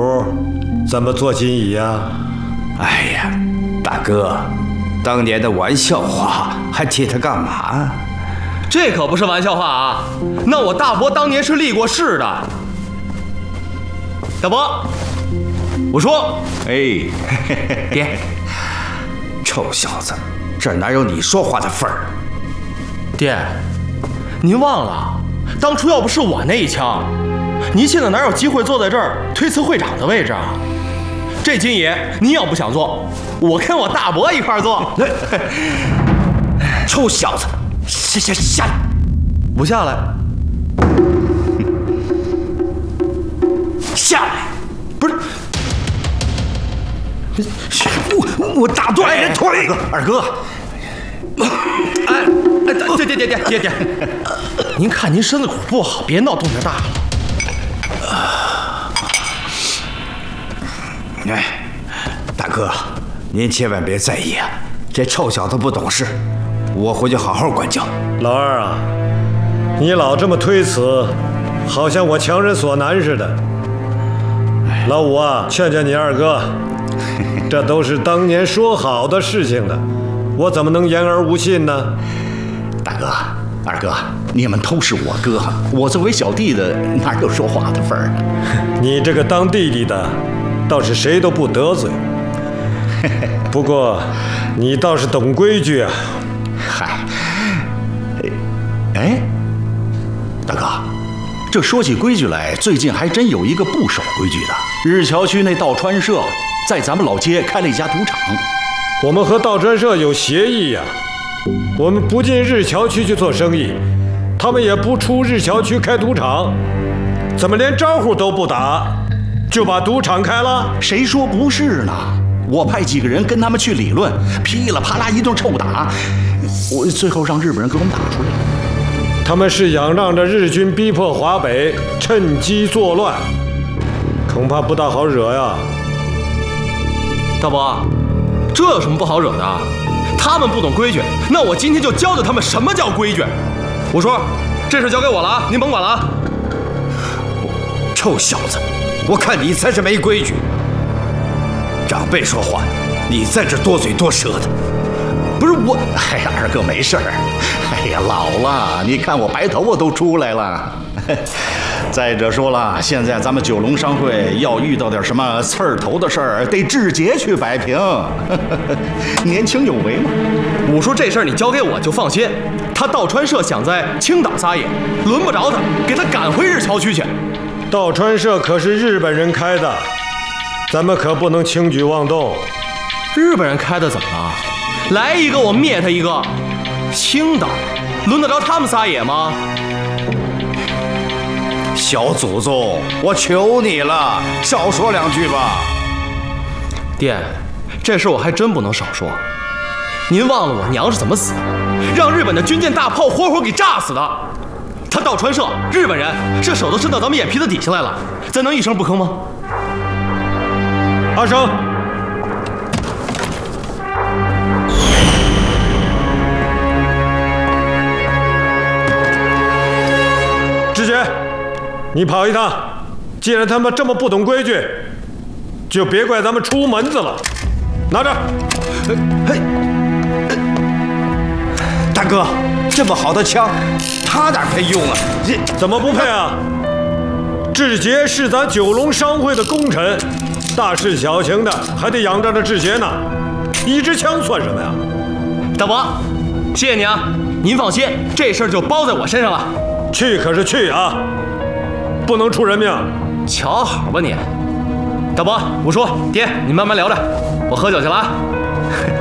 虎怎么做金乙呀？ 哎呀，大哥，当年的玩笑话还提他干嘛？ 这可不是玩笑话啊！那我大伯当年是立过誓的。大伯，我说， 哎，爹，臭小子，这哪有你说话的份儿？ 爹，您忘了，当初要不是我那一枪，您现在哪有机会坐在这儿推辞会长的位置啊？这金爷，您要不想做，我跟我大伯一块儿做。 臭小子，下来！ 不下来， 下来！不是，我打断人腿！二哥， 爹，您看您身子骨不好，别闹动静大了。 哎，大哥，您千万别在意啊！这臭小子不懂事，我回去好好管教。 老二啊，你老这么推辞，好像我强人所难似的。老五啊，劝劝你二哥，这都是当年说好的事情的，我怎么能言而无信呢？ 大哥、二哥，你们都是我哥，我作为小弟的哪有说话的份儿？ 你这个当弟弟的，倒是谁都不得罪。不过，你倒是懂规矩啊。 嗨，哎，大哥，这说起规矩来，最近还真有一个不守规矩的。日侨区那道川社在咱们老街开了一家赌场， 我们和道川社有协议呀，我们不进日侨区去做生意，他们也不出日侨区开赌场，怎么连招呼都不打，就把赌场开了？ 谁说不是呢？我派几个人跟他们去理论，噼里啪啦一顿臭打，我最后让日本人给我们打出来了。 他们是仰仗着日军逼迫华北，趁机作乱，恐怕不大好惹呀。 大伯，这有什么不好惹的？他们不懂规矩，那我今天就教教他们什么叫规矩。我说，这事交给我了啊，您甭管了啊。 臭小子，我看你才是没规矩。长辈说话，你在这多嘴多舌的。 不是我，哎呀，二哥没事儿。哎呀，老了，你看我白头发都出来了。再者说了，现在咱们九龙商会要遇到点什么刺儿头的事儿，得志节去摆平。年轻有为嘛。 我说这事儿你交给我就放心。他道川社想在青岛撒野，轮不着他，给他赶回日侨区去。 道川社可是日本人开的，咱们可不能轻举妄动。 日本人开的怎么了？来一个我灭他一个。青岛轮得着他们撒野吗？ 小祖宗，我求你了，少说两句吧。 爹，这事我还真不能少说。您忘了我娘是怎么死的？让日本的军舰大炮活活给炸死的。他道川社日本人，这手都伸到咱们眼皮子底下来了，咱能一声不吭吗？ 阿生，志杰，你跑一趟。既然他们这么不懂规矩，就别怪咱们出门子了。拿着。 大哥，这么好的枪，他哪配用啊？ 怎么不配啊？志杰是咱九龙商会的功臣，大事小情的还得仰仗着志杰呢。一支枪算什么呀？ 大伯，谢谢您啊！您放心，这事儿就包在我身上了。 去可是去啊，不能出人命。 瞧好吧你。大伯，我说爹，你慢慢聊着，我喝酒去了啊。